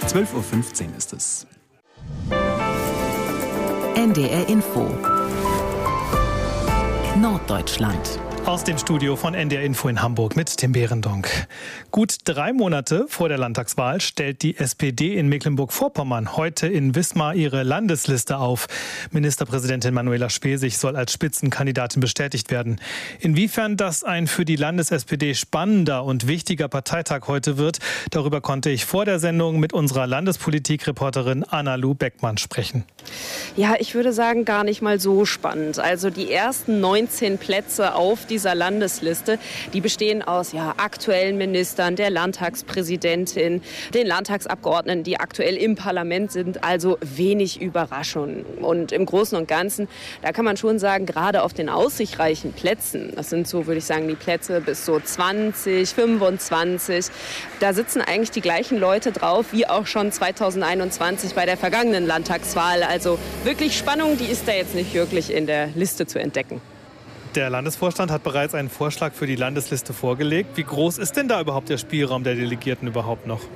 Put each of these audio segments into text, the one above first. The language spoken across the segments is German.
12:15 Uhr ist es. NDR Info Norddeutschland. Aus dem Studio von NDR Info in Hamburg mit Tim Behrendonck. Gut 3 Monate vor der Landtagswahl stellt die SPD in Mecklenburg-Vorpommern heute in Wismar ihre Landesliste auf. Ministerpräsidentin Manuela Schwesig soll als Spitzenkandidatin bestätigt werden. Inwiefern das ein für die Landes-SPD spannender und wichtiger Parteitag heute wird, darüber konnte ich vor der Sendung mit unserer Landespolitik-Reporterin Anna-Lu Beckmann sprechen. Ja, ich würde sagen, gar nicht mal so spannend. Also die ersten 19 Plätze auf dieser Landesliste, die bestehen aus aktuellen Ministern, der Landtagspräsidentin, den Landtagsabgeordneten, die aktuell im Parlament sind. Also wenig Überraschungen. Und im Großen und Ganzen, da kann man schon sagen, gerade auf den aussichtsreichen Plätzen, das sind so, würde ich sagen, die Plätze bis so 20, 25, da sitzen eigentlich die gleichen Leute drauf, wie auch schon 2021 bei der vergangenen Landtagswahl. Also wirklich Spannung, die ist da jetzt nicht wirklich in der Liste zu entdecken. Der Landesvorstand hat bereits einen Vorschlag für die Landesliste vorgelegt. Wie groß ist denn da überhaupt der Spielraum der Delegierten überhaupt noch?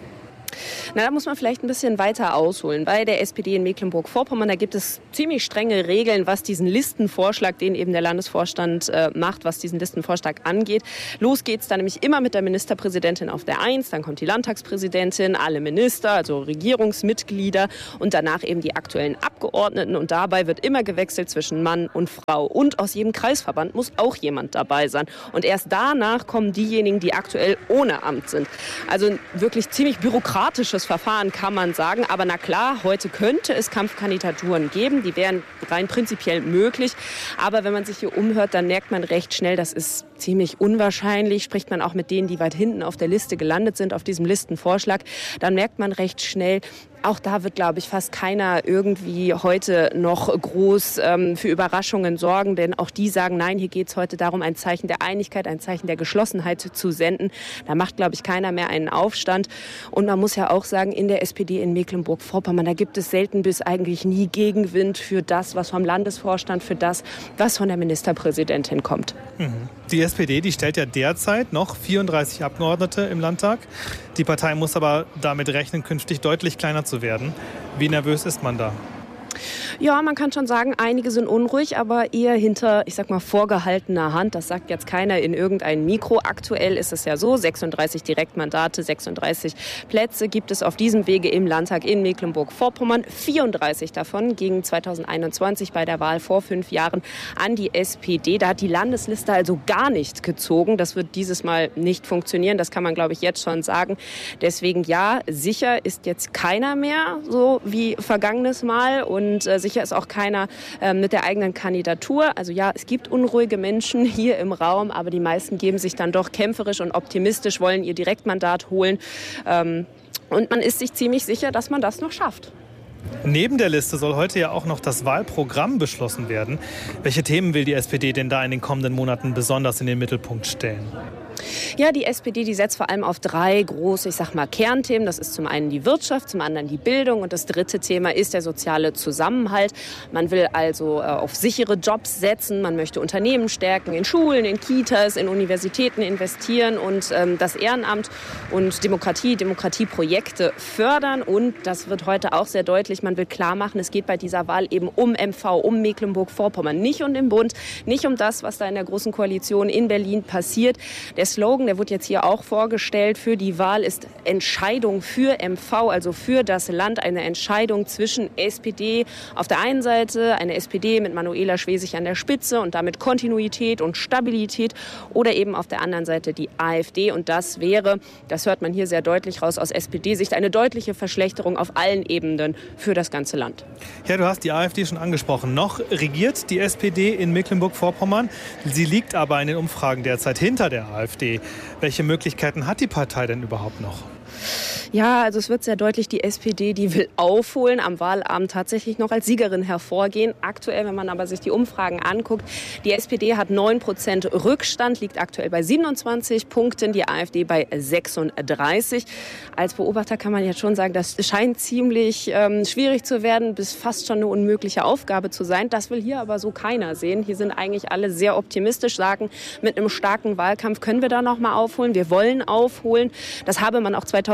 Na, da muss man vielleicht ein bisschen weiter ausholen. Bei der SPD in Mecklenburg-Vorpommern, da gibt es ziemlich strenge Regeln, was diesen Listenvorschlag, den eben der Landesvorstand macht, was diesen Listenvorschlag angeht. Los geht's dann nämlich immer mit der Ministerpräsidentin auf der 1, dann kommt die Landtagspräsidentin, alle Minister, also Regierungsmitglieder und danach eben die aktuellen Abgeordneten. Und dabei wird immer gewechselt zwischen Mann und Frau. Und aus jedem Kreisverband muss auch jemand dabei sein. Und erst danach kommen diejenigen, die aktuell ohne Amt sind. Also wirklich ziemlich bürokratisches Verfahren, kann man sagen. Aber na klar, heute könnte es Kampfkandidaturen geben. Die wären rein prinzipiell möglich. Aber wenn man sich hier umhört, dann merkt man recht schnell, das ist ziemlich unwahrscheinlich. Spricht man auch mit denen, die weit hinten auf der Liste gelandet sind, auf diesem Listenvorschlag, dann merkt man recht schnell, auch da wird, glaube ich, fast keiner irgendwie heute noch groß für Überraschungen sorgen. Denn auch die sagen, nein, hier geht es heute darum, ein Zeichen der Einigkeit, ein Zeichen der Geschlossenheit zu senden. Da macht, glaube ich, keiner mehr einen Aufstand. Und man muss ja auch sagen, in der SPD in Mecklenburg-Vorpommern, da gibt es selten bis eigentlich nie Gegenwind für das, was vom Landesvorstand, für das, was von der Ministerpräsidentin kommt. Die SPD, die stellt ja derzeit noch 34 Abgeordnete im Landtag. Die Partei muss aber damit rechnen, künftig deutlich kleiner zu werden. Wie nervös ist man da? Ja, man kann schon sagen, einige sind unruhig, aber eher hinter, ich sag mal, vorgehaltener Hand. Das sagt jetzt keiner in irgendein Mikro. Aktuell ist es ja so, 36 Direktmandate, 36 Plätze gibt es auf diesem Wege im Landtag in Mecklenburg-Vorpommern. 34 davon gingen 2021 bei der Wahl vor 5 Jahren an die SPD. Da hat die Landesliste also gar nicht gezogen. Das wird dieses Mal nicht funktionieren. Das kann man, glaube ich, jetzt schon sagen. Deswegen ja, sicher ist jetzt keiner mehr, so wie vergangenes Mal. Und sicher ist auch keiner mit der eigenen Kandidatur. Also ja, es gibt unruhige Menschen hier im Raum, aber die meisten geben sich dann doch kämpferisch und optimistisch, wollen ihr Direktmandat holen. Und man ist sich ziemlich sicher, dass man das noch schafft. Neben der Liste soll heute ja auch noch das Wahlprogramm beschlossen werden. Welche Themen will die SPD denn da in den kommenden Monaten besonders in den Mittelpunkt stellen? Ja, die SPD, die setzt vor allem auf 3 große, Kernthemen. Das ist zum einen die Wirtschaft, zum anderen die Bildung und das dritte Thema ist der soziale Zusammenhalt. Man will also auf sichere Jobs setzen, man möchte Unternehmen stärken, in Schulen, in Kitas, in Universitäten investieren und das Ehrenamt und Demokratieprojekte fördern. Und das wird heute auch sehr deutlich, man will klar machen, es geht bei dieser Wahl eben um MV, um Mecklenburg-Vorpommern, nicht um den Bund, nicht um das, was da in der Großen Koalition in Berlin passiert. Der Slogan, der wird jetzt hier auch vorgestellt für die Wahl, ist Entscheidung für MV, also für das Land. Eine Entscheidung zwischen SPD auf der einen Seite, eine SPD mit Manuela Schwesig an der Spitze und damit Kontinuität und Stabilität oder eben auf der anderen Seite die AfD. Und das wäre, das hört man hier sehr deutlich raus aus SPD-Sicht, eine deutliche Verschlechterung auf allen Ebenen für das ganze Land. Ja, du hast die AfD schon angesprochen. Noch regiert die SPD in Mecklenburg-Vorpommern. Sie liegt aber in den Umfragen derzeit hinter der AfD. Welche Möglichkeiten hat die Partei denn überhaupt noch? Ja, also es wird sehr deutlich, die SPD, die will aufholen, am Wahlabend tatsächlich noch als Siegerin hervorgehen. Aktuell, wenn man aber sich die Umfragen anguckt, die SPD hat 9% Rückstand, liegt aktuell bei 27 Punkten, die AfD bei 36. Als Beobachter kann man jetzt schon sagen, das scheint ziemlich schwierig zu werden, bis fast schon eine unmögliche Aufgabe zu sein. Das will hier aber so keiner sehen. Hier sind eigentlich alle sehr optimistisch, sagen, mit einem starken Wahlkampf können wir da noch mal aufholen. Wir wollen aufholen. Das habe man auch 2021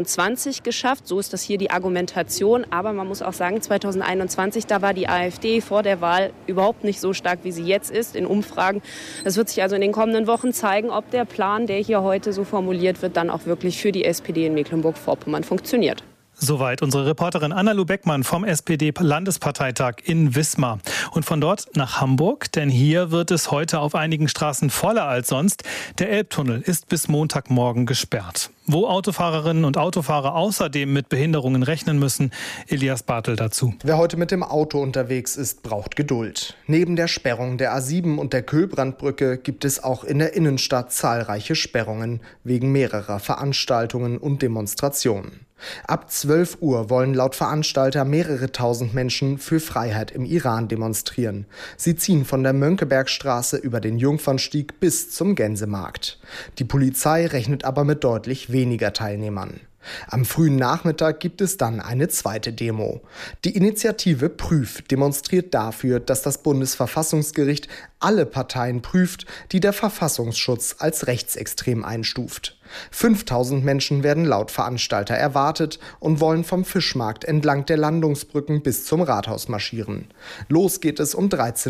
2020 geschafft. So ist das hier die Argumentation. Aber man muss auch sagen, 2021, da war die AfD vor der Wahl überhaupt nicht so stark, wie sie jetzt ist in Umfragen. Das wird sich also in den kommenden Wochen zeigen, ob der Plan, der hier heute so formuliert wird, dann auch wirklich für die SPD in Mecklenburg-Vorpommern funktioniert. Soweit unsere Reporterin Anna-Lu Beckmann vom SPD-Landesparteitag in Wismar. Und von dort nach Hamburg, denn hier wird es heute auf einigen Straßen voller als sonst. Der Elbtunnel ist bis Montagmorgen gesperrt. Wo Autofahrerinnen und Autofahrer außerdem mit Behinderungen rechnen müssen, Elias Bartel dazu. Wer heute mit dem Auto unterwegs ist, braucht Geduld. Neben der Sperrung der A7 und der Kühlbrandbrücke gibt es auch in der Innenstadt zahlreiche Sperrungen wegen mehrerer Veranstaltungen und Demonstrationen. Ab 12 Uhr wollen laut Veranstalter mehrere tausend Menschen für Freiheit im Iran demonstrieren. Sie ziehen von der Mönckebergstraße über den Jungfernstieg bis zum Gänsemarkt. Die Polizei rechnet aber mit deutlich weniger Teilnehmern. Am frühen Nachmittag gibt es dann eine zweite Demo. Die Initiative Prüf demonstriert dafür, dass das Bundesverfassungsgericht alle Parteien prüft, die der Verfassungsschutz als rechtsextrem einstuft. 5000 Menschen werden laut Veranstalter erwartet und wollen vom Fischmarkt entlang der Landungsbrücken bis zum Rathaus marschieren. Los geht es um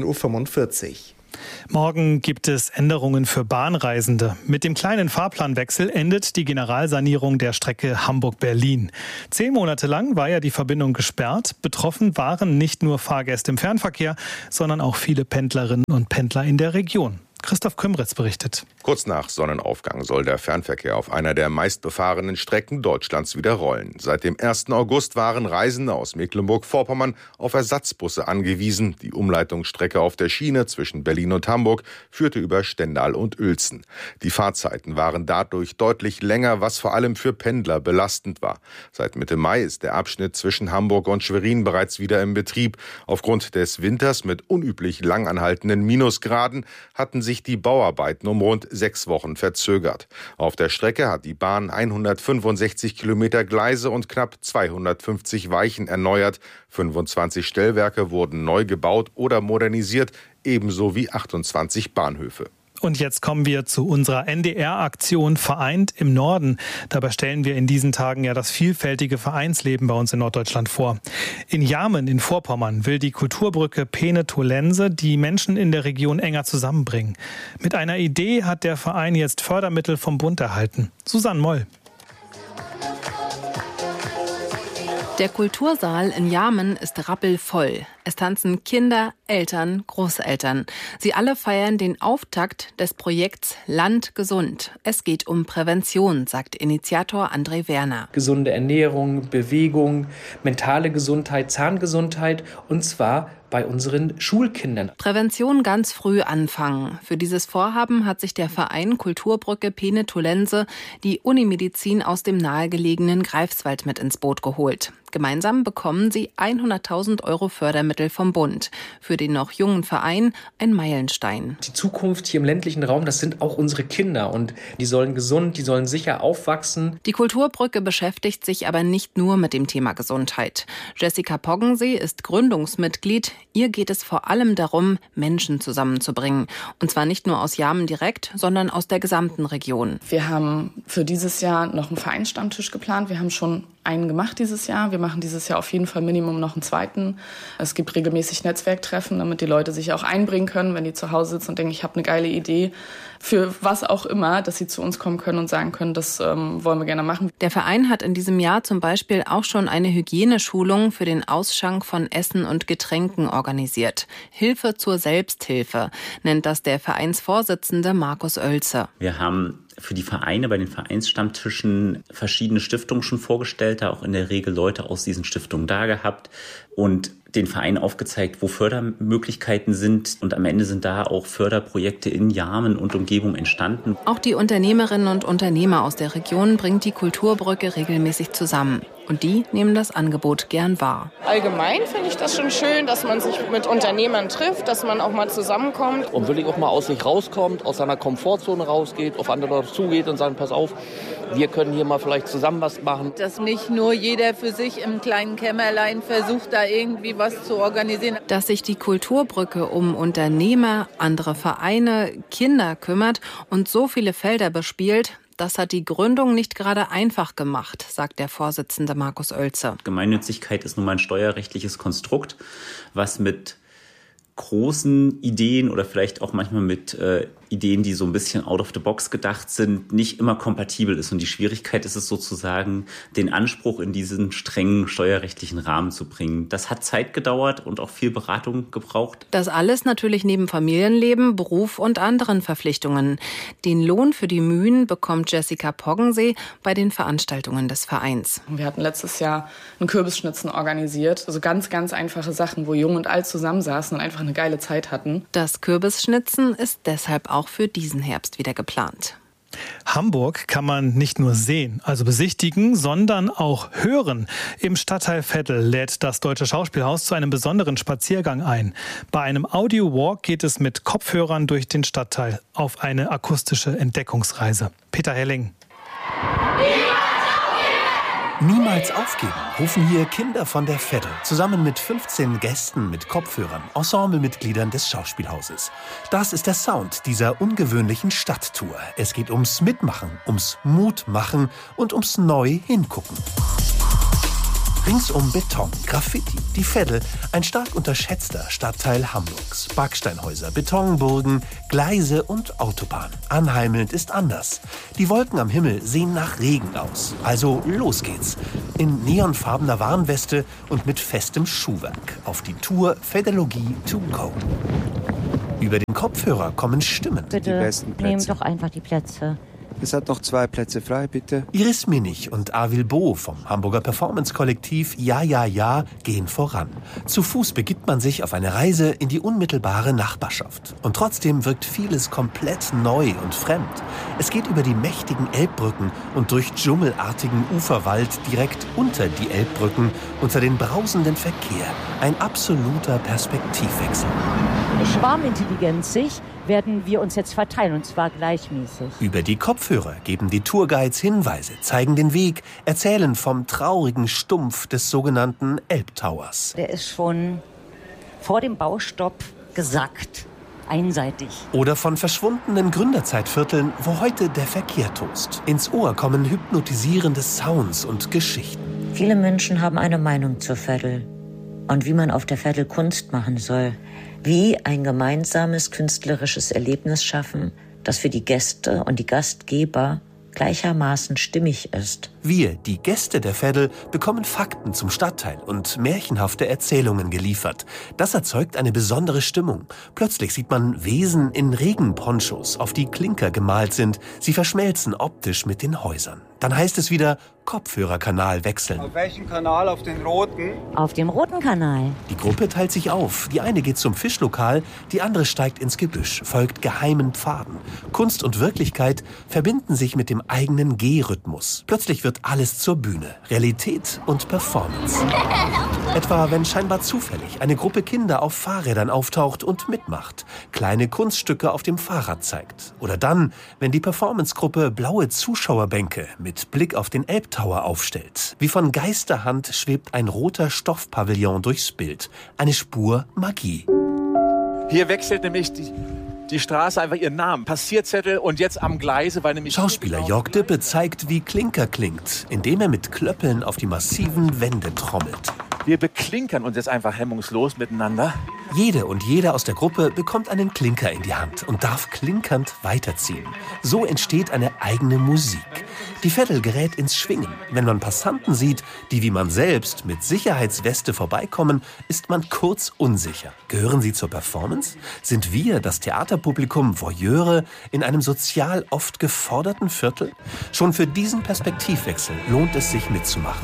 13:45 Uhr. Morgen gibt es Änderungen für Bahnreisende. Mit dem kleinen Fahrplanwechsel endet die Generalsanierung der Strecke Hamburg-Berlin. 10 Monate lang war ja die Verbindung gesperrt. Betroffen waren nicht nur Fahrgäste im Fernverkehr, sondern auch viele Pendlerinnen und Pendler in der Region. Christoph Kümritz berichtet. Kurz nach Sonnenaufgang soll der Fernverkehr auf einer der meistbefahrenen Strecken Deutschlands wieder rollen. Seit dem 1. August waren Reisende aus Mecklenburg-Vorpommern auf Ersatzbusse angewiesen. Die Umleitungsstrecke auf der Schiene zwischen Berlin und Hamburg führte über Stendal und Uelzen. Die Fahrzeiten waren dadurch deutlich länger, was vor allem für Pendler belastend war. Seit Mitte Mai ist der Abschnitt zwischen Hamburg und Schwerin bereits wieder im Betrieb. Aufgrund des Winters mit unüblich lang anhaltenden Minusgraden hatten sich die Bauarbeiten um rund 6 Wochen verzögert. Auf der Strecke hat die Bahn 165 Kilometer Gleise und knapp 250 Weichen erneuert. 25 Stellwerke wurden neu gebaut oder modernisiert, ebenso wie 28 Bahnhöfe. Und jetzt kommen wir zu unserer NDR-Aktion Vereint im Norden. Dabei stellen wir in diesen Tagen ja das vielfältige Vereinsleben bei uns in Norddeutschland vor. In Jarmen in Vorpommern will die Kulturbrücke Peene-Tolense die Menschen in der Region enger zusammenbringen. Mit einer Idee hat der Verein jetzt Fördermittel vom Bund erhalten. Susanne Moll. Der Kultursaal in Jarmen ist rappelvoll. Es tanzen Kinder, Eltern, Großeltern. Sie alle feiern den Auftakt des Projekts Land gesund. Es geht um Prävention, sagt Initiator André Werner. Gesunde Ernährung, Bewegung, mentale Gesundheit, Zahngesundheit und zwar bei unseren Schulkindern. Prävention ganz früh anfangen. Für dieses Vorhaben hat sich der Verein Kulturbrücke Peene-Tolense die Unimedizin aus dem nahegelegenen Greifswald mit ins Boot geholt. Gemeinsam bekommen sie 100.000 € Fördermittel vom Bund. Für den noch jungen Verein ein Meilenstein. Die Zukunft hier im ländlichen Raum, das sind auch unsere Kinder und die sollen gesund, die sollen sicher aufwachsen. Die Kulturbrücke beschäftigt sich aber nicht nur mit dem Thema Gesundheit. Jessica Poggensee ist Gründungsmitglied. Ihr geht es vor allem darum, Menschen zusammenzubringen. Und zwar nicht nur aus Jarmen direkt, sondern aus der gesamten Region. Wir haben für dieses Jahr noch einen Vereinsstammtisch geplant. Wir haben schon einen gemacht dieses Jahr. Wir machen dieses Jahr auf jeden Fall Minimum noch einen zweiten. Es gibt regelmäßig Netzwerktreffen, damit die Leute sich auch einbringen können, wenn die zu Hause sitzen und denken, ich habe eine geile Idee für was auch immer, dass sie zu uns kommen können und sagen können, das wollen wir gerne machen. Der Verein hat in diesem Jahr zum Beispiel auch schon eine Hygieneschulung für den Ausschank von Essen und Getränken organisiert. Hilfe zur Selbsthilfe nennt das der Vereinsvorsitzende Markus Oelze. Wir haben für die Vereine bei den Vereinsstammtischen verschiedene Stiftungen schon vorgestellt, da auch in der Regel Leute aus diesen Stiftungen da gehabt und den Verein aufgezeigt, wo Fördermöglichkeiten sind. Und am Ende sind da auch Förderprojekte in Jarmen und Umgebung entstanden. Auch die Unternehmerinnen und Unternehmer aus der Region bringt die Kulturbrücke regelmäßig zusammen. Und die nehmen das Angebot gern wahr. Allgemein finde ich das schon schön, dass man sich mit Unternehmern trifft, dass man auch mal zusammenkommt. Und wirklich auch mal aus sich rauskommt, aus seiner Komfortzone rausgeht, auf andere Leute zugeht und sagt, pass auf, wir können hier mal vielleicht zusammen was machen. Dass nicht nur jeder für sich im kleinen Kämmerlein versucht, da irgendwie was zu organisieren. Dass sich die Kulturbrücke um Unternehmer, andere Vereine, Kinder kümmert und so viele Felder bespielt, Das hat die Gründung nicht gerade einfach gemacht, sagt der Vorsitzende Markus Oelze. Gemeinnützigkeit ist nun mal ein steuerrechtliches Konstrukt, was mit großen Ideen oder vielleicht auch manchmal mit Ideen, die so ein bisschen out of the box gedacht sind, nicht immer kompatibel ist. Und die Schwierigkeit ist es sozusagen, den Anspruch in diesen strengen steuerrechtlichen Rahmen zu bringen. Das hat Zeit gedauert und auch viel Beratung gebraucht. Das alles natürlich neben Familienleben, Beruf und anderen Verpflichtungen. Den Lohn für die Mühen bekommt Jessica Poggensee bei den Veranstaltungen des Vereins. Wir hatten letztes Jahr einen Kürbisschnitzen organisiert. Also ganz, ganz einfache Sachen, wo Jung und Alt zusammensaßen und einfach eine geile Zeit hatten. Das Kürbisschnitzen ist deshalb auch für diesen Herbst wieder geplant. Hamburg kann man nicht nur sehen, also besichtigen, sondern auch hören. Im Stadtteil Veddel lädt das Deutsche Schauspielhaus zu einem besonderen Spaziergang ein. Bei einem Audio-Walk geht es mit Kopfhörern durch den Stadtteil auf eine akustische Entdeckungsreise. Peter Helling. Niemals aufgeben, rufen hier Kinder von der Veddel zusammen mit 15 Gästen mit Kopfhörern, Ensemblemitgliedern des Schauspielhauses. Das ist der Sound dieser ungewöhnlichen Stadttour. Es geht ums Mitmachen, ums Mutmachen und ums Neu-Hingucken. Ringsum Beton, Graffiti, die Veddel, ein stark unterschätzter Stadtteil Hamburgs. Backsteinhäuser, Betonburgen, Gleise und Autobahn. Anheimelnd ist anders. Die Wolken am Himmel sehen nach Regen aus. Also los geht's. In neonfarbener Warnweste und mit festem Schuhwerk. Auf die Tour Veddelogie to go. Über den Kopfhörer kommen Stimmen. Bitte, die besten Plätze. Nehmt doch einfach die Plätze. Es hat noch 2 Plätze frei, bitte. Iris Minich und Arvil Bo vom Hamburger Performance-Kollektiv Ja, Ja, Ja gehen voran. Zu Fuß begibt man sich auf eine Reise in die unmittelbare Nachbarschaft. Und trotzdem wirkt vieles komplett neu und fremd. Es geht über die mächtigen Elbbrücken und durch dschungelartigen Uferwald direkt unter die Elbbrücken, unter den brausenden Verkehr. Ein absoluter Perspektivwechsel. Schwarmintelligenzig werden wir uns jetzt verteilen, und zwar gleichmäßig. Über die Kopfhörer geben die Tourguides Hinweise, zeigen den Weg, erzählen vom traurigen Stumpf des sogenannten Elbtowers. Der ist schon vor dem Baustopp gesackt, einseitig. Oder von verschwundenen Gründerzeitvierteln, wo heute der Verkehr tost. Ins Ohr kommen hypnotisierende Sounds und Geschichten. Viele Menschen haben eine Meinung zur Veddel und wie man auf der Veddel Kunst machen soll. Wie ein gemeinsames künstlerisches Erlebnis schaffen, das für die Gäste und die Gastgeber gleichermaßen stimmig ist. Wir, die Gäste der Veddel, bekommen Fakten zum Stadtteil und märchenhafte Erzählungen geliefert. Das erzeugt eine besondere Stimmung. Plötzlich sieht man Wesen in Regenponchos, auf die Klinker gemalt sind. Sie verschmelzen optisch mit den Häusern. Dann heißt es wieder Kopfhörerkanal wechseln. Auf welchen Kanal? Auf den roten? Auf dem roten Kanal. Die Gruppe teilt sich auf. Die eine geht zum Fischlokal, die andere steigt ins Gebüsch, folgt geheimen Pfaden. Kunst und Wirklichkeit verbinden sich mit dem eigenen Gehrhythmus. Plötzlich wird alles zur Bühne. Realität und Performance. Etwa wenn scheinbar zufällig eine Gruppe Kinder auf Fahrrädern auftaucht und mitmacht, kleine Kunststücke auf dem Fahrrad zeigt. Oder dann, wenn die Performancegruppe blaue Zuschauerbänke mit Blick auf den Elbtower aufstellt. Wie von Geisterhand schwebt ein roter Stoffpavillon durchs Bild. Eine Spur Magie. Hier wechselt nämlich die Straße einfach ihren Namen. Passierzettel und jetzt am Gleise, weil nämlich... Schauspieler Jörg Dippe zeigt, wie Klinker klingt, indem er mit Klöppeln auf die massiven Wände trommelt. Wir beklinkern uns jetzt einfach hemmungslos miteinander. Jede und jeder aus der Gruppe bekommt einen Klinker in die Hand und darf klinkernd weiterziehen. So entsteht eine eigene Musik. Die Veddel gerät ins Schwingen. Wenn man Passanten sieht, die wie man selbst mit Sicherheitsweste vorbeikommen, ist man kurz unsicher. Gehören sie zur Performance? Sind wir, das Theaterpublikum, Voyeure in einem sozial oft geforderten Viertel? Schon für diesen Perspektivwechsel lohnt es sich mitzumachen.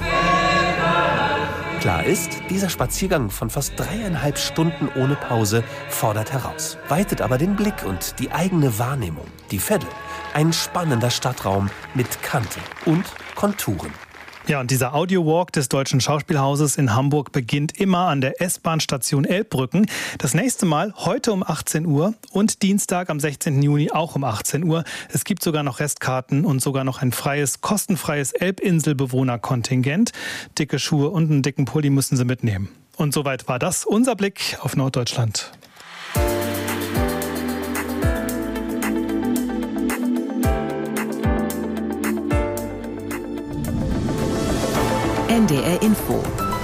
Klar ist, dieser Spaziergang von fast 3,5 Stunden ohne Pause fordert heraus, weitet aber den Blick und die eigene Wahrnehmung. Die Veddel, ein spannender Stadtraum mit Kante und Konturen. Ja, und dieser Audio-Walk des Deutschen Schauspielhauses in Hamburg beginnt immer an der S-Bahn-Station Elbbrücken. Das nächste Mal heute um 18 Uhr und Dienstag am 16. Juni auch um 18 Uhr. Es gibt sogar noch Restkarten und sogar noch ein kostenfreies Elbinselbewohnerkontingent. Dicke Schuhe und einen dicken Pulli müssen Sie mitnehmen. Und soweit war das unser Blick auf Norddeutschland. NDR Info.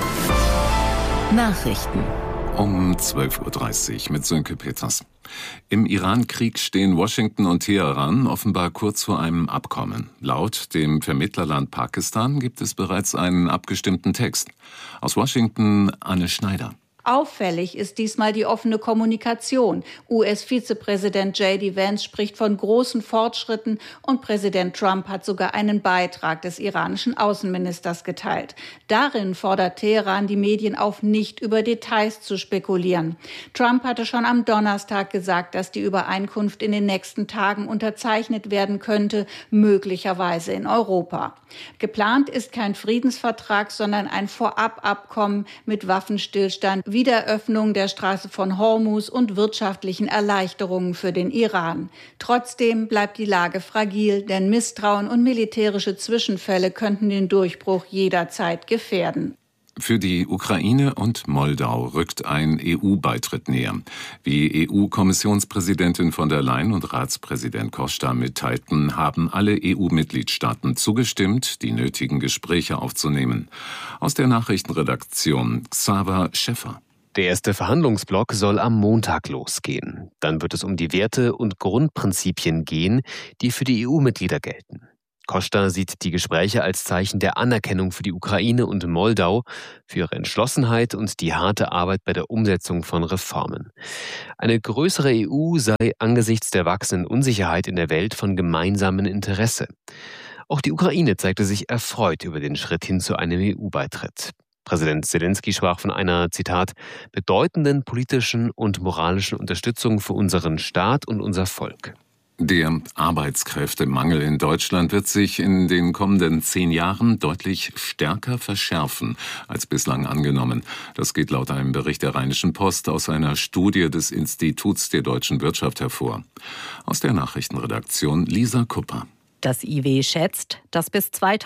Nachrichten. Um 12.30 Uhr mit Sönke Peters. Im Iran-Krieg stehen Washington und Teheran offenbar kurz vor einem Abkommen. Laut dem Vermittlerland Pakistan gibt es bereits einen abgestimmten Text. Aus Washington Anne Schneider. Auffällig ist diesmal die offene Kommunikation. US-Vizepräsident J.D. Vance spricht von großen Fortschritten und Präsident Trump hat sogar einen Beitrag des iranischen Außenministers geteilt. Darin fordert Teheran die Medien auf, nicht über Details zu spekulieren. Trump hatte schon am Donnerstag gesagt, dass die Übereinkunft in den nächsten Tagen unterzeichnet werden könnte, möglicherweise in Europa. Geplant ist kein Friedensvertrag, sondern ein Vorababkommen mit Waffenstillstand, Wiederöffnung der Straße von Hormuz und wirtschaftlichen Erleichterungen für den Iran. Trotzdem bleibt die Lage fragil, denn Misstrauen und militärische Zwischenfälle könnten den Durchbruch jederzeit gefährden. Für die Ukraine und Moldau rückt ein EU-Beitritt näher. Wie EU-Kommissionspräsidentin von der Leyen und Ratspräsident Costa mitteilten, haben alle EU-Mitgliedstaaten zugestimmt, die nötigen Gespräche aufzunehmen. Aus der Nachrichtenredaktion Xaver Schäffer. Der erste Verhandlungsblock soll am Montag losgehen. Dann wird es um die Werte und Grundprinzipien gehen, die für die EU-Mitglieder gelten. Costa sieht die Gespräche als Zeichen der Anerkennung für die Ukraine und Moldau, für ihre Entschlossenheit und die harte Arbeit bei der Umsetzung von Reformen. Eine größere EU sei angesichts der wachsenden Unsicherheit in der Welt von gemeinsamem Interesse. Auch die Ukraine zeigte sich erfreut über den Schritt hin zu einem EU-Beitritt. Präsident Zelensky sprach von einer, Zitat, bedeutenden politischen und moralischen Unterstützung für unseren Staat und unser Volk. Der Arbeitskräftemangel in Deutschland wird sich in den kommenden 10 Jahren deutlich stärker verschärfen als bislang angenommen. Das geht laut einem Bericht der Rheinischen Post aus einer Studie des Instituts der deutschen Wirtschaft hervor. Aus der Nachrichtenredaktion Lisa Kupper. Das IW schätzt, dass bis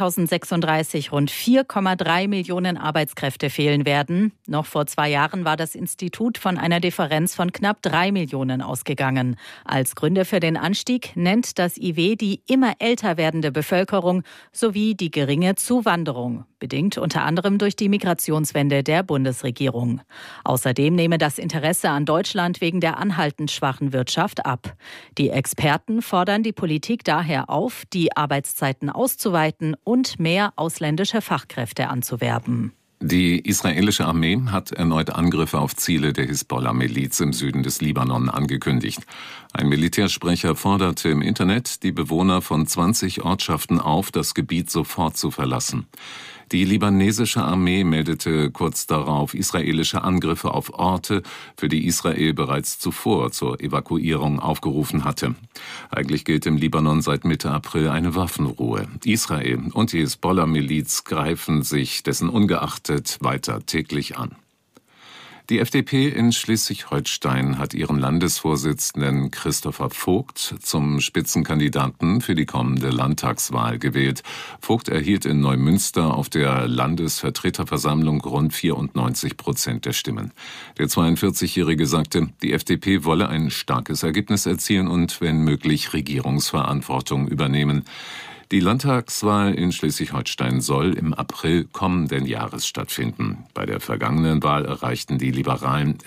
2036 rund 4,3 Millionen Arbeitskräfte fehlen werden. Noch vor 2 Jahren war das Institut von einer Differenz von knapp 3 Millionen ausgegangen. Als Gründe für den Anstieg nennt das IW die immer älter werdende Bevölkerung sowie die geringe Zuwanderung, bedingt unter anderem durch die Migrationswende der Bundesregierung. Außerdem nehme das Interesse an Deutschland wegen der anhaltend schwachen Wirtschaft ab. Die Experten fordern die Politik daher auf, die Arbeitszeiten auszuweiten und mehr ausländische Fachkräfte anzuwerben. Die israelische Armee hat erneut Angriffe auf Ziele der Hisbollah-Miliz im Süden des Libanon angekündigt. Ein Militärsprecher forderte im Internet die Bewohner von 20 Ortschaften auf, das Gebiet sofort zu verlassen. Die libanesische Armee meldete kurz darauf israelische Angriffe auf Orte, für die Israel bereits zuvor zur Evakuierung aufgerufen hatte. Eigentlich gilt im Libanon seit Mitte April eine Waffenruhe. Israel und die Hisbollah-Miliz greifen sich dessen ungeachtet weiter täglich an. Die FDP in Schleswig-Holstein hat ihren Landesvorsitzenden Christopher Vogt zum Spitzenkandidaten für die kommende Landtagswahl gewählt. Vogt erhielt in Neumünster auf der Landesvertreterversammlung rund 94% der Stimmen. Der 42-Jährige sagte, die FDP wolle ein starkes Ergebnis erzielen und, wenn möglich, Regierungsverantwortung übernehmen. Die Landtagswahl in Schleswig-Holstein soll im April kommenden Jahres stattfinden. Bei der vergangenen Wahl erreichten die Liberalen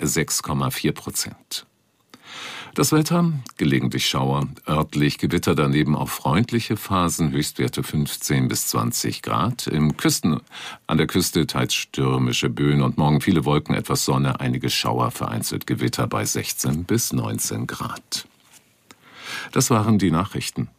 6,4%. Das Wetter, gelegentlich Schauer, örtlich Gewitter, daneben auch freundliche Phasen, Höchstwerte 15 bis 20 Grad. An der Küste teils stürmische Böen und morgen viele Wolken, etwas Sonne, einige Schauer, vereinzelt Gewitter bei 16 bis 19 Grad. Das waren die Nachrichten.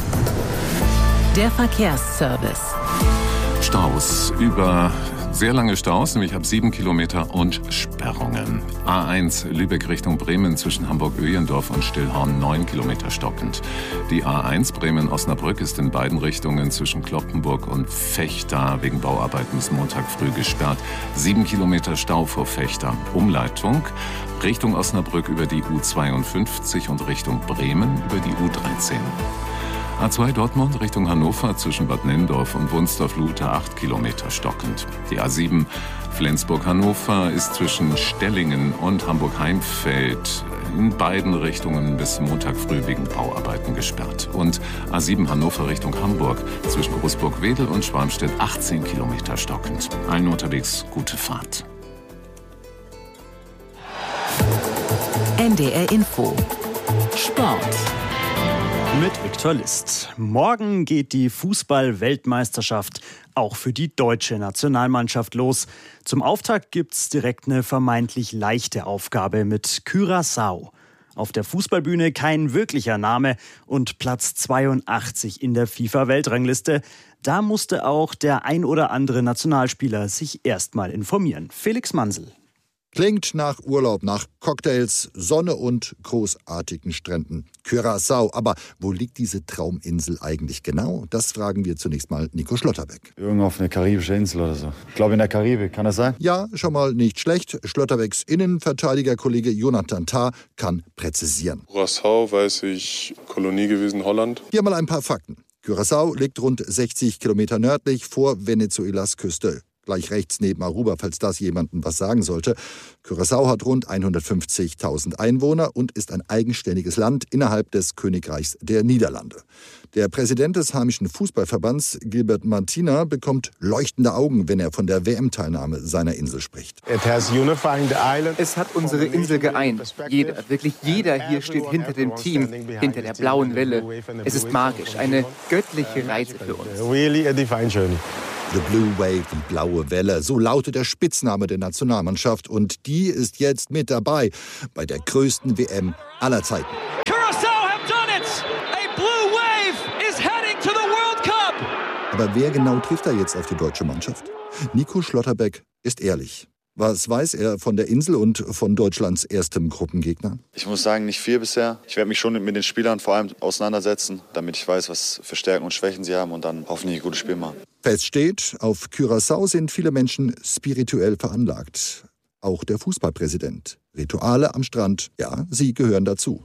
Der Verkehrsservice. Staus, sehr lange Staus, nämlich ab 7 Kilometer und Sperrungen. A1 Lübeck Richtung Bremen zwischen Hamburg-Öhlendorf und Stillhorn 9 Kilometer stockend. Die A1 Bremen-Osnabrück ist in beiden Richtungen zwischen Cloppenburg und Vechta wegen Bauarbeiten bis Montag früh gesperrt. 7 Kilometer Stau vor Vechta. Umleitung Richtung Osnabrück über die U52 und Richtung Bremen über die U13. A2 Dortmund Richtung Hannover zwischen Bad Nenndorf und Wunstorf-Luter 8 Kilometer stockend. Die A7 Flensburg-Hannover ist zwischen Stellingen und Hamburg-Heimfeld in beiden Richtungen bis Montag früh wegen Bauarbeiten gesperrt. Und A7 Hannover Richtung Hamburg zwischen Großburg-Wedel und Schwalmstedt 18 Kilometer stockend. Allen unterwegs gute Fahrt. NDR Info. Sport. Mit Viktor List. Morgen geht die Fußball-Weltmeisterschaft auch für die deutsche Nationalmannschaft los. Zum Auftakt gibt's direkt eine vermeintlich leichte Aufgabe mit Curaçao. Auf der Fußballbühne kein wirklicher Name und Platz 82 in der FIFA-Weltrangliste. Da musste auch der ein oder andere Nationalspieler sich erstmal informieren. Felix Mansel. Klingt nach Urlaub, nach Cocktails, Sonne und großartigen Stränden. Curaçao. Aber wo liegt diese Trauminsel eigentlich genau? Das fragen wir zunächst mal Nico Schlotterbeck. Irgendwo auf eine karibische Insel oder so. Ich glaube in der Karibik, kann das sein? Ja, schon mal nicht schlecht. Schlotterbecks Innenverteidigerkollege Jonathan Tah kann präzisieren. Curaçao, weiß ich, Kolonie gewesen, Holland. Hier mal ein paar Fakten. Curaçao liegt rund 60 Kilometer nördlich vor Venezuelas Küste. Gleich rechts neben Aruba, falls das jemandem was sagen sollte. Curaçao hat rund 150.000 Einwohner und ist ein eigenständiges Land innerhalb des Königreichs der Niederlande. Der Präsident des heimischen Fußballverbands, Gilbert Martina, bekommt leuchtende Augen, wenn er von der WM-Teilnahme seiner Insel spricht. Es hat unsere Insel geeint. Jeder, wirklich jeder hier steht hinter dem Team, hinter der blauen Welle. Es ist magisch, eine göttliche Reise für uns. The Blue Wave, die blaue Welle, so lautet der Spitzname der Nationalmannschaft. Und die ist jetzt mit dabei bei der größten WM aller Zeiten. Curaçao have done it! A blue wave is heading to the World Cup! Aber wer genau trifft da jetzt auf die deutsche Mannschaft? Nico Schlotterbeck ist ehrlich. Was weiß er von der Insel und von Deutschlands erstem Gruppengegner? Ich muss sagen, nicht viel bisher. Ich werde mich schon mit den Spielern vor allem auseinandersetzen, damit ich weiß, was für Stärken und Schwächen sie haben und dann hoffentlich ein gutes Spiel machen. Fest steht, auf Curaçao sind viele Menschen spirituell veranlagt. Auch der Fußballpräsident. Rituale am Strand, ja, sie gehören dazu.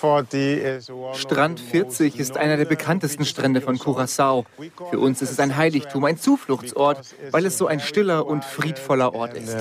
Strand 40 ist einer der bekanntesten Strände von Curaçao. Für uns ist es ein Heiligtum, ein Zufluchtsort, weil es so ein stiller und friedvoller Ort ist.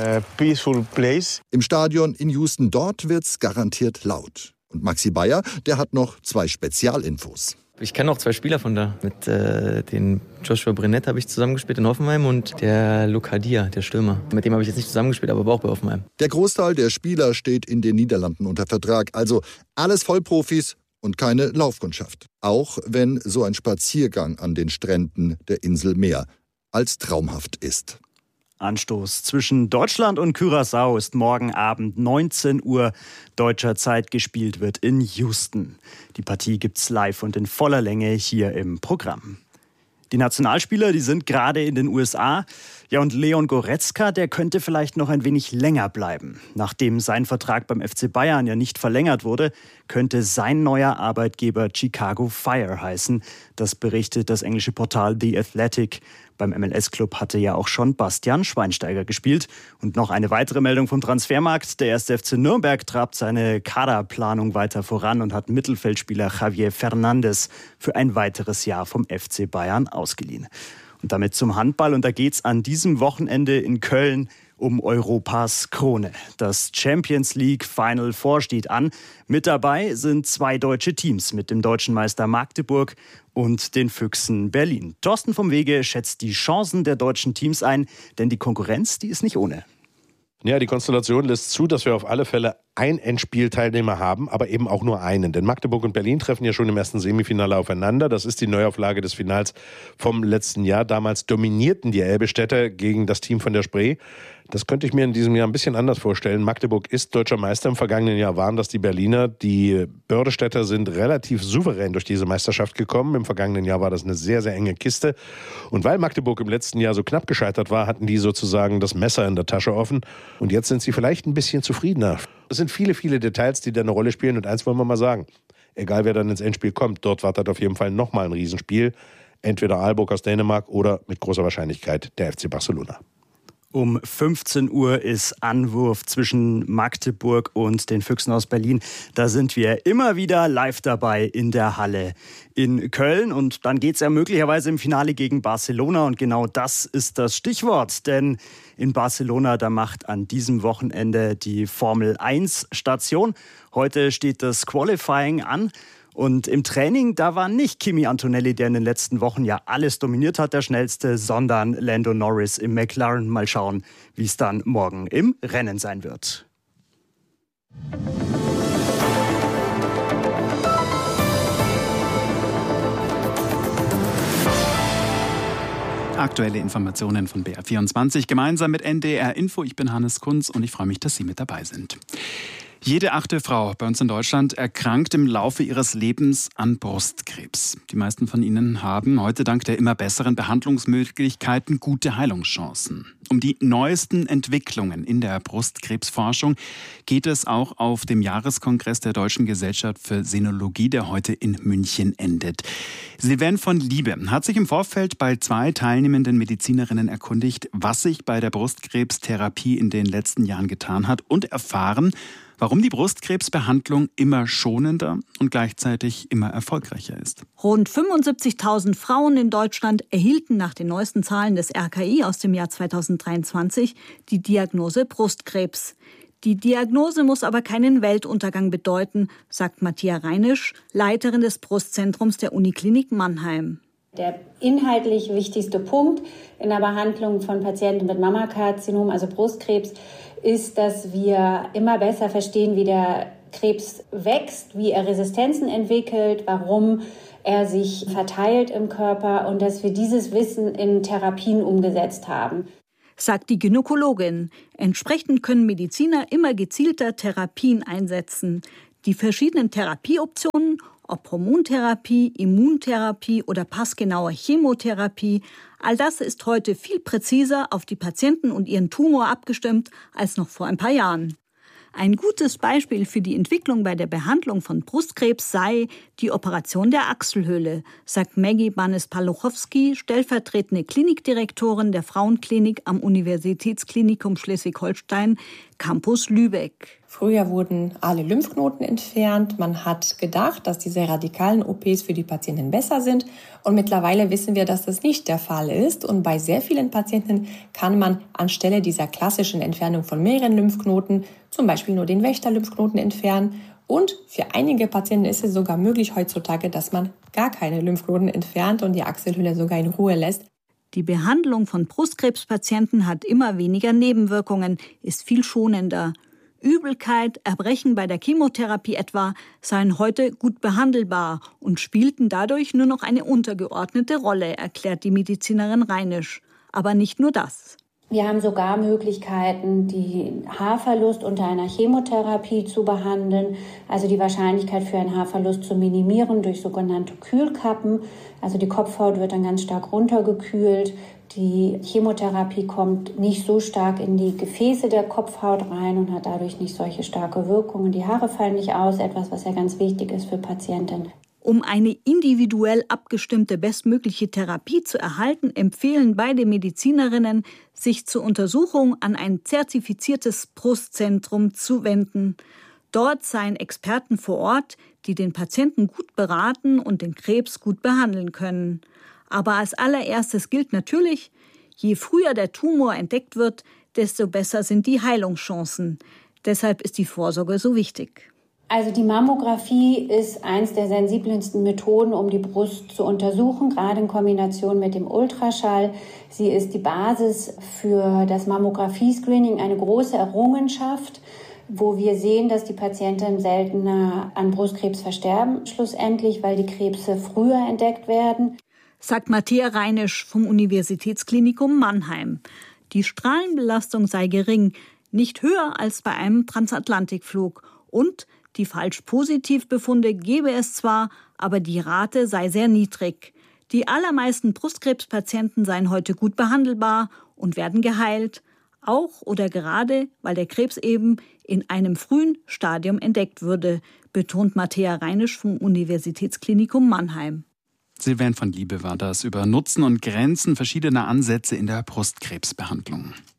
Im Stadion in Houston, dort wird's garantiert laut. Und Maxi Bayer, der hat noch 2 Spezialinfos. Ich kenne auch 2 Spieler von da. Mit den Joshua Brennett habe ich zusammengespielt in Hoffenheim und der Locadia, der Stürmer. Mit dem habe ich jetzt nicht zusammengespielt, aber auch bei Hoffenheim. Der Großteil der Spieler steht in den Niederlanden unter Vertrag. Also alles Vollprofis und keine Laufkundschaft. Auch wenn so ein Spaziergang an den Stränden der Insel mehr als traumhaft ist. Anstoß zwischen Deutschland und Curaçao ist morgen Abend 19 Uhr deutscher Zeit. Gespielt wird in Houston. Die Partie gibt's live und in voller Länge hier im Programm. Die Nationalspieler, die sind gerade in den USA. Ja, und Leon Goretzka, der könnte vielleicht noch ein wenig länger bleiben. Nachdem sein Vertrag beim FC Bayern ja nicht verlängert wurde, könnte sein neuer Arbeitgeber Chicago Fire heißen. Das berichtet das englische Portal The Athletic. Beim MLS-Club hatte ja auch schon Bastian Schweinsteiger gespielt. Und noch eine weitere Meldung vom Transfermarkt. Der 1. FC Nürnberg trabt seine Kaderplanung weiter voran und hat Mittelfeldspieler Javier Fernandes für ein weiteres Jahr vom FC Bayern ausgeliehen. Und damit zum Handball. Und da geht's an diesem Wochenende in Köln um Europas Krone. Das Champions League Final Four steht an. Mit dabei sind 2 deutsche Teams mit dem deutschen Meister Magdeburg und den Füchsen Berlin. Thorsten vom Wege schätzt die Chancen der deutschen Teams ein, denn die Konkurrenz, die ist nicht ohne. Ja, die Konstellation lässt zu, dass wir auf alle Fälle einen Endspielteilnehmer haben, aber eben auch nur einen. Denn Magdeburg und Berlin treffen ja schon im ersten Semifinale aufeinander. Das ist die Neuauflage des Finals vom letzten Jahr. Damals dominierten die Elbe-Städter gegen das Team von der Spree. Das könnte ich mir in diesem Jahr ein bisschen anders vorstellen. Magdeburg ist deutscher Meister. Im vergangenen Jahr waren das die Berliner. Die Bördestädter sind relativ souverän durch diese Meisterschaft gekommen. Im vergangenen Jahr war das eine sehr, sehr enge Kiste. Und weil Magdeburg im letzten Jahr so knapp gescheitert war, hatten die sozusagen das Messer in der Tasche offen. Und jetzt sind sie vielleicht ein bisschen zufriedener. Es sind viele, viele Details, die da eine Rolle spielen. Und eins wollen wir mal sagen. Egal, wer dann ins Endspiel kommt, dort wartet auf jeden Fall nochmal ein Riesenspiel. Entweder Aalborg aus Dänemark oder mit großer Wahrscheinlichkeit der FC Barcelona. Um 15 Uhr ist Anwurf zwischen Magdeburg und den Füchsen aus Berlin. Da sind wir immer wieder live dabei in der Halle in Köln. Und dann geht es ja möglicherweise im Finale gegen Barcelona. Und genau das ist das Stichwort. Denn in Barcelona, da macht an diesem Wochenende die Formel 1 Station. Heute steht das Qualifying an. Und im Training, da war nicht Kimi Antonelli, der in den letzten Wochen ja alles dominiert hat, der Schnellste, sondern Lando Norris im McLaren. Mal schauen, wie es dann morgen im Rennen sein wird. Aktuelle Informationen von BR24 gemeinsam mit NDR Info. Ich bin Hannes Kunz und ich freue mich, dass Sie mit dabei sind. Jede 8. Frau bei uns in Deutschland erkrankt im Laufe ihres Lebens an Brustkrebs. Die meisten von ihnen haben heute dank der immer besseren Behandlungsmöglichkeiten gute Heilungschancen. Um die neuesten Entwicklungen in der Brustkrebsforschung geht es auch auf dem Jahreskongress der Deutschen Gesellschaft für Senologie, der heute in München endet. Sylvain von Liebe hat sich im Vorfeld bei 2 teilnehmenden Medizinerinnen erkundigt, was sich bei der Brustkrebstherapie in den letzten Jahren getan hat und erfahren, warum die Brustkrebsbehandlung immer schonender und gleichzeitig immer erfolgreicher ist. Rund 75.000 Frauen in Deutschland erhielten nach den neuesten Zahlen des RKI aus dem Jahr 2023 die Diagnose Brustkrebs. Die Diagnose muss aber keinen Weltuntergang bedeuten, sagt Matthias Reinisch, Leiterin des Brustzentrums der Uniklinik Mannheim. Der inhaltlich wichtigste Punkt in der Behandlung von Patienten mit Mammakarzinom, also Brustkrebs, ist, dass wir immer besser verstehen, wie der Krebs wächst, wie er Resistenzen entwickelt, warum er sich verteilt im Körper und dass wir dieses Wissen in Therapien umgesetzt haben. Sagt die Gynäkologin. Entsprechend können Mediziner immer gezielter Therapien einsetzen. Die verschiedenen Therapieoptionen, ob Hormontherapie, Immuntherapie oder passgenaue Chemotherapie, all das ist heute viel präziser auf die Patienten und ihren Tumor abgestimmt als noch vor ein paar Jahren. Ein gutes Beispiel für die Entwicklung bei der Behandlung von Brustkrebs sei die Operation der Achselhöhle, sagt Maggie Banes-Paluchowski, stellvertretende Klinikdirektorin der Frauenklinik am Universitätsklinikum Schleswig-Holstein, Campus Lübeck. Früher wurden alle Lymphknoten entfernt. Man hat gedacht, dass diese radikalen OPs für die Patienten besser sind. Und mittlerweile wissen wir, dass das nicht der Fall ist. Und bei sehr vielen Patienten kann man anstelle dieser klassischen Entfernung von mehreren Lymphknoten zum Beispiel nur den Wächter-Lymphknoten entfernen. Und für einige Patienten ist es sogar möglich heutzutage, dass man gar keine Lymphknoten entfernt und die Achselhöhle sogar in Ruhe lässt. Die Behandlung von Brustkrebspatienten hat immer weniger Nebenwirkungen, ist viel schonender. Übelkeit, Erbrechen bei der Chemotherapie etwa seien heute gut behandelbar und spielten dadurch nur noch eine untergeordnete Rolle, erklärt die Medizinerin Reinisch. Aber nicht nur das. Wir haben sogar Möglichkeiten, den Haarverlust unter einer Chemotherapie zu behandeln, also die Wahrscheinlichkeit für einen Haarverlust zu minimieren durch sogenannte Kühlkappen. Also die Kopfhaut wird dann ganz stark runtergekühlt. Die Chemotherapie kommt nicht so stark in die Gefäße der Kopfhaut rein und hat dadurch nicht solche starke Wirkungen. Die Haare fallen nicht aus, etwas, was ja ganz wichtig ist für Patientinnen. Um eine individuell abgestimmte bestmögliche Therapie zu erhalten, empfehlen beide Medizinerinnen, sich zur Untersuchung an ein zertifiziertes Brustzentrum zu wenden. Dort seien Experten vor Ort, die den Patienten gut beraten und den Krebs gut behandeln können. Aber als allererstes gilt natürlich, je früher der Tumor entdeckt wird, desto besser sind die Heilungschancen. Deshalb ist die Vorsorge so wichtig. Also die Mammographie ist eins der sensibelsten Methoden, um die Brust zu untersuchen, gerade in Kombination mit dem Ultraschall. Sie ist die Basis für das Mammographie-Screening, eine große Errungenschaft, wo wir sehen, dass die Patienten seltener an Brustkrebs versterben, schlussendlich, weil die Krebse früher entdeckt werden. Sagt Matthias Reinisch vom Universitätsklinikum Mannheim. Die Strahlenbelastung sei gering, nicht höher als bei einem Transatlantikflug. Und die Falsch-Positiv-Befunde gebe es zwar, aber die Rate sei sehr niedrig. Die allermeisten Brustkrebspatienten seien heute gut behandelbar und werden geheilt. Auch oder gerade, weil der Krebs eben in einem frühen Stadium entdeckt würde, betont Matthias Reinisch vom Universitätsklinikum Mannheim. Sylvain von Liebe war das über Nutzen und Grenzen verschiedener Ansätze in der Brustkrebsbehandlung.